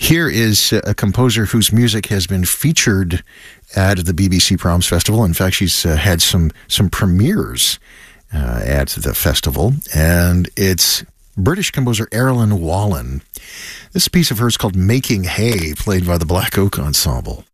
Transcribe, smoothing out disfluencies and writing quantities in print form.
Here is a composer whose music has been featured at the BBC Proms Festival. In fact, she's had some premieres at the festival, and it's British composer Erilyn Wallen. This piece of hers called Making Hay, played by the Black Oak Ensemble.